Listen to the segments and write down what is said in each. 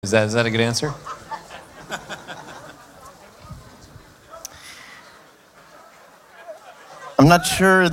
Is that a good answer? I'm not sure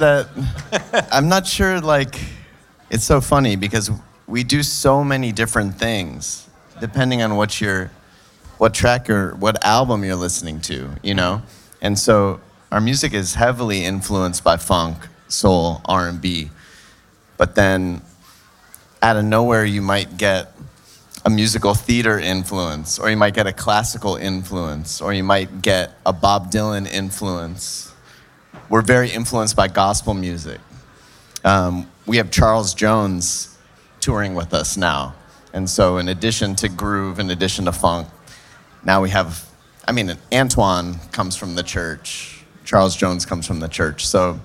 like, it's so funny because we do so many different things depending on what track or what album you're listening to, you know? And so our music is heavily influenced by funk, soul, R&B. But then out of nowhere you might get a musical theater influence, or you might get a classical influence, or you might get a Bob Dylan influence. We're very influenced by gospel music. We have Charles Jones touring with us now. And so in addition to groove, in addition to funk, now we have, Antoine comes from the church. Charles Jones comes from the church. So,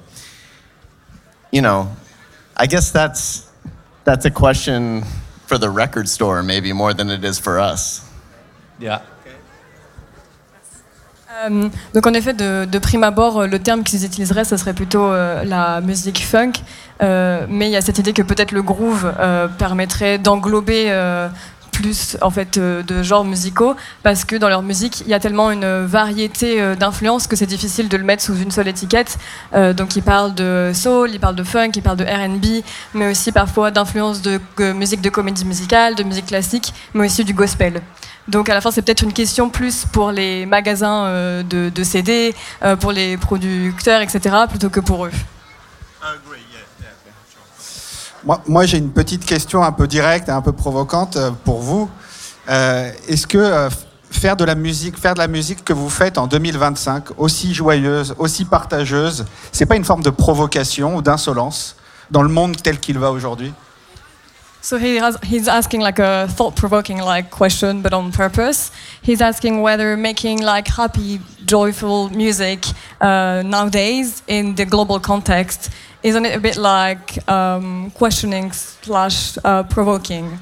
I guess that's a question for the record store, maybe more than it is for us. Yeah. Donc en effet, de prime abord, le terme qu'ils utiliseraient, ce serait plutôt la musique funk. Mais il y a cette idée que peut-être le groove permettrait d'englober plus en fait de genres musicaux, parce que dans leur musique il y a tellement une variété d'influences que c'est difficile de le mettre sous une seule étiquette. Donc ils parlent de soul, ils parlent de funk, ils parlent de R&B, mais aussi parfois d'influences de musique de comédie musicale, de musique classique, mais aussi du gospel. Donc à la fin c'est peut-être une question plus pour les magasins de CD, pour les producteurs, etc., plutôt que pour eux. Moi, j'ai une petite question un peu directe et un peu provocante pour vous. Est-ce que faire de la musique que vous faites en 2025, aussi joyeuse, aussi partageuse, c'est pas une forme de provocation ou d'insolence dans le monde tel qu'il va aujourd'hui? So he's asking like a thought-provoking like question, but on purpose. He's asking whether making like happy, joyful music nowadays in the global context, isn't it a bit like questioning / provoking?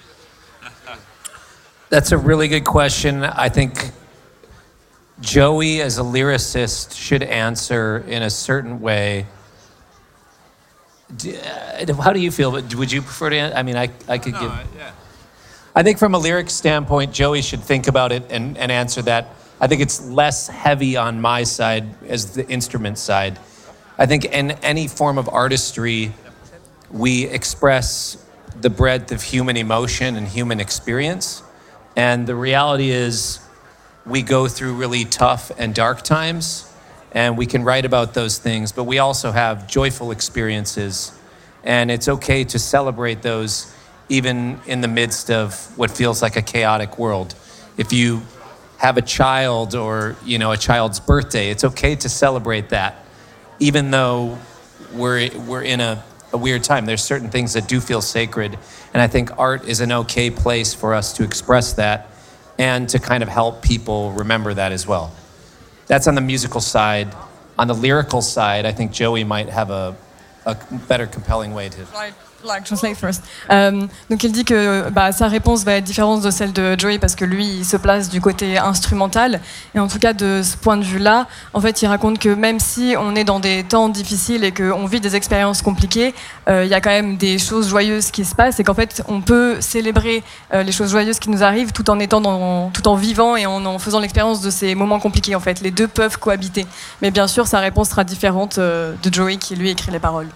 That's a really good question. I think Joey, as a lyricist, should answer in a certain way. How do you feel? Would you prefer to? I could give. Yeah. I think from a lyric standpoint, Joey should think about it and answer that. I think it's less heavy on my side as the instrument side. I think in any form of artistry, we express the breadth of human emotion and human experience. And the reality is we go through really tough and dark times, and we can write about those things, but we also have joyful experiences. And it's okay to celebrate those even in the midst of what feels like a chaotic world. If you have a child or, a child's birthday, it's okay to celebrate that. Even though we're in a weird time, there's certain things that do feel sacred. And I think art is an okay place for us to express that and to kind of help people remember that as well. That's on the musical side. On the lyrical side, I think Joey might have a better compelling way to... Like translate first. Donc il dit que sa réponse va être différente de celle de Joey parce que lui il se place du côté instrumental, et en tout cas de ce point de vue-là, en fait il raconte que même si on est dans des temps difficiles et qu'on vit des expériences compliquées, il y a quand même des choses joyeuses qui se passent, et qu'en fait on peut célébrer les choses joyeuses qui nous arrivent tout en vivant et en faisant l'expérience de ces moments compliqués. En fait les deux peuvent cohabiter, mais bien sûr sa réponse sera différente de Joey qui lui écrit les paroles.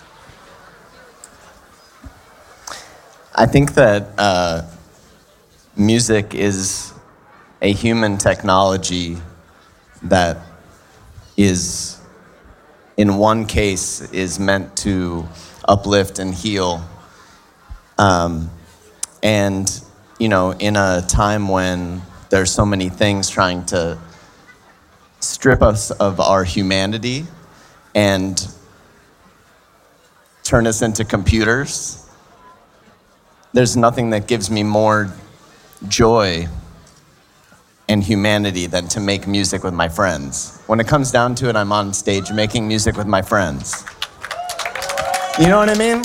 I think that music is a human technology that is, in one case, is meant to uplift and heal. And, in a time when there's so many things trying to strip us of our humanity and turn us into computers, there's nothing that gives me more joy and humanity than to make music with my friends. When it comes down to it, I'm on stage making music with my friends. You know what I mean?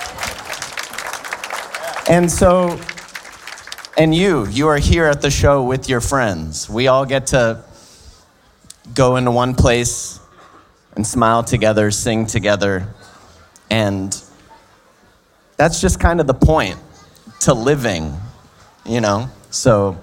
And so, and you are here at the show with your friends. We all get to go into one place and smile together, sing together, and that's just kind of the point to living, So